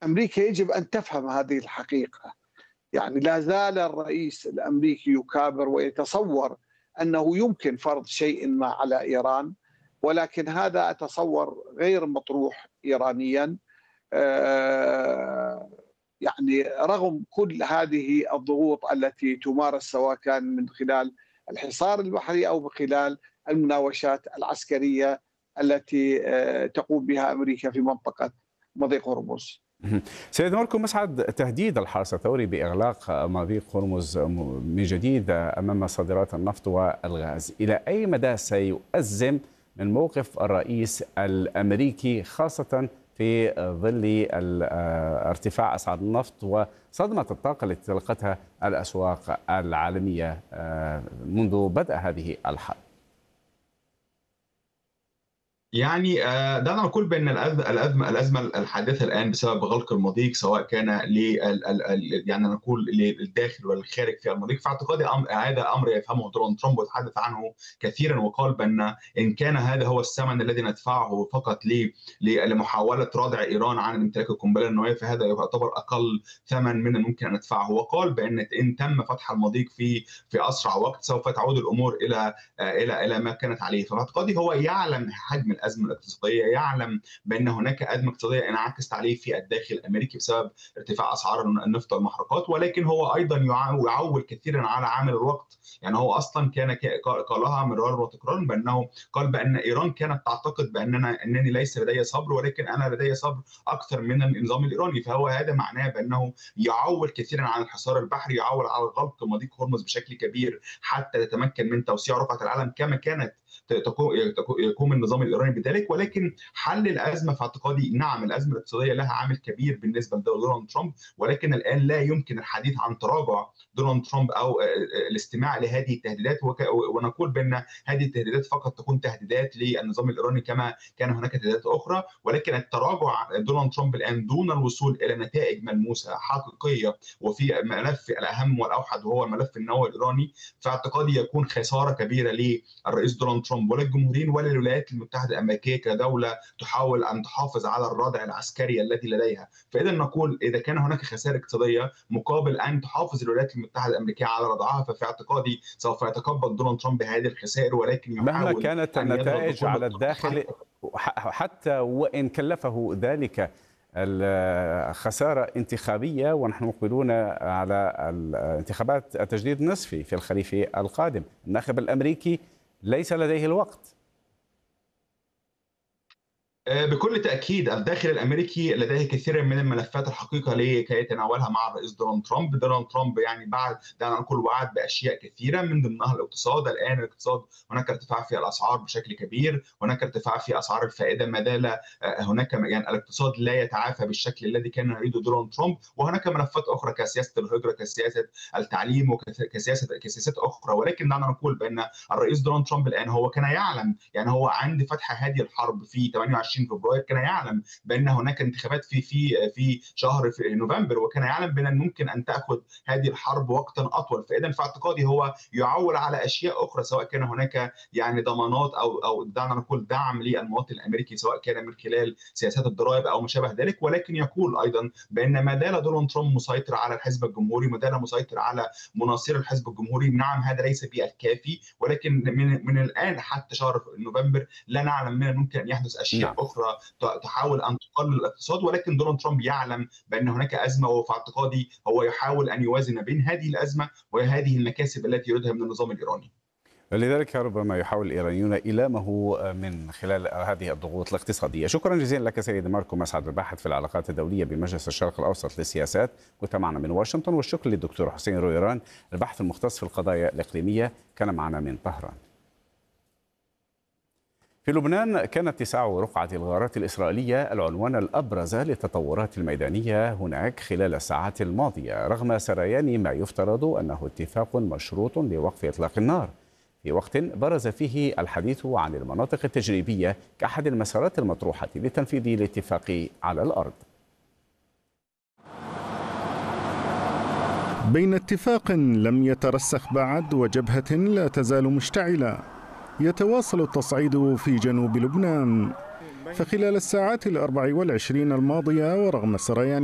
أمريكا يجب أن تفهم هذه الحقيقة. يعني لا زال الرئيس الأمريكي يكابر ويتصور أنه يمكن فرض شيء ما على إيران، ولكن هذا أتصور غير مطروح إيرانيا. يعني رغم كل هذه الضغوط التي تمارس سواء كان من خلال الحصار البحري أو من خلال المناوشات العسكرية التي تقوم بها أمريكا في منطقة مضيق هرمز. سيد ماركو مسعد، تهديد الحرس الثوري بإغلاق مضيق هرمز من جديد أمام صادرات النفط والغاز، إلى أي مدى سيؤزم من موقف الرئيس الأمريكي، خاصة في ظل ارتفاع أسعار النفط وصدمة الطاقة التي تلقتها الأسواق العالمية منذ بدء هذه الحرب؟ يعني دعنا نقول بأن الأزمة الحادثة الآن بسبب غلق المضيق، سواء كان يعني نقول للداخل والخارج في المضيق، في اعتقادي هذا أمر يفهمه دونالد ترامب وتحدث عنه كثيرا، وقال بأن إن كان هذا هو الثمن الذي ندفعه فقط لمحاولة ردع إيران عن امتلاك القنبلة النووية، فهذا يعتبر أقل ثمن من الممكن أن ندفعه. وقال بأن إن تم فتح المضيق في أسرع وقت سوف تعود الأمور إلى ما كانت عليه. ففي اعتقادي هو يعلم حجم الأزمة الاقتصادية، يعلم بأن هناك أزمة اقتصادية انعكست عليه في الداخل الأمريكي بسبب ارتفاع أسعار النفط والمحروقات، ولكن هو أيضا يعول كثيرا على عامل الوقت. يعني هو أصلا كان قالها مرارا وتكرارا بأنه قال بأن إيران كانت تعتقد أنني ليس لدي صبر، ولكن أنا لدي صبر أكثر من النظام الإيراني. فهو هذا معناه بأنه يعول كثيرا على الحصار البحري، يعول على غلق مضيق هرمز بشكل كبير حتى تتمكن من توسيع رقعة العالم كما كانت يقوم النظام الإيراني بذلك. ولكن حل الأزمة في اعتقادي، نعم الأزمة الاقتصادية لها عامل كبير بالنسبة لدونالد ترامب، ولكن الآن لا يمكن الحديث عن تراجع دونالد ترامب أو الاستماع لهذه التهديدات، ونقول بأن هذه التهديدات فقط تكون تهديدات للنظام الإيراني كما كان هناك تهديدات أخرى. ولكن التراجع دونالد ترامب الآن دون الوصول إلى نتائج ملموسة حقيقية وفي الملف الأهم والأوحد وهو الملف النووي الإيراني، في اعتقادي يكون خسارة كبيرة للرئيس دونالد ترامب وللجمهوريين وللولايات المتحدة الأمريكية كدولة تحاول أن تحافظ على الردع العسكري الذي لديها. فإذا نقول إذا كان هناك خسائر اقتصادية مقابل أن تحافظ الولايات المتحدة الأمريكية على رضعها، ففي اعتقادي سوف يتقبل دونالد ترامب هذه الخسائر، ولكن يحاول مهما كانت النتائج على الداخل، حتى وإن كلفه ذلك الخسارة انتخابية، ونحن مقبلون على الانتخابات التجديد النصفي في الخريف القادم. الناخب الأمريكي ليس لديه الوقت. بكل تأكيد الداخل الأمريكي لديه كثير من الملفات الحقيقة لكي يتناولها مع الرئيس دونالد ترامب. دونالد ترامب يعني دعنا نقول وعد بأشياء كثيرة من ضمنها الاقتصاد. الآن الاقتصاد هناك ارتفاع في الأسعار بشكل كبير، هناك ارتفاع في أسعار الفائدة، ما زال هناك يعني الاقتصاد لا يتعافى بالشكل الذي كان يريده دونالد ترامب. وهناك ملفات أخرى كسياسة الهجرة، كسياسة التعليم، وكسياسات أخرى. ولكن دعنا نقول بأن الرئيس دونالد ترامب الآن هو كان يعلم، يعني هو عند فتح هذه الحرب في 28 فبراير كان يعلم بان هناك انتخابات في شهر في نوفمبر، وكان يعلم بان ممكن ان تاخذ هذه الحرب وقتا اطول. فاذا في اعتقادي هو يعول على اشياء اخرى، سواء كان هناك يعني ضمانات او دعنا نقول دعم للمواطن الامريكي، سواء كان من خلال سياسات الضرائب او ما شابه ذلك. ولكن يقول ايضا بان ما زال دونالد ترامب مسيطر على الحزب الجمهوري، ما زال مسيطر على مناصير الحزب الجمهوري. نعم هذا ليس بالكافي، ولكن من الان حتى شهر نوفمبر لا نعلم من الممكن ان يحدث اشياء اخرى تحاول ان تقلل الاقتصاد. ولكن دونالد ترامب يعلم بان هناك ازمه، وفي اعتقادي هو يحاول ان يوازن بين هذه الازمه وهذه المكاسب التي يريدها من النظام الايراني. لذلك ربما يحاول الإيرانيون إيلامه من خلال هذه الضغوط الاقتصادية. شكرا جزيلا لك سيد ماركو مسعد، الباحث في العلاقات الدولية بمجلس الشرق الأوسط للسياسات، كنت معنا من واشنطن. والشكر للدكتور حسين رويران، الباحث المختص في القضايا الإقليمية، كان معنا من طهران. في لبنان كان اتساع رقعة الغارات الإسرائيلية العنوان الأبرز للتطورات الميدانية هناك خلال الساعات الماضية، رغم سريان ما يفترض أنه اتفاق مشروط لوقف إطلاق النار، في وقت برز فيه الحديث عن المناطق التجريبية كأحد المسارات المطروحة لتنفيذ الاتفاق على الأرض. بين اتفاق لم يترسخ بعد وجبهة لا تزال مشتعلة، يتواصل التصعيد في جنوب لبنان. فخلال الساعات 24 الماضية ورغم سريان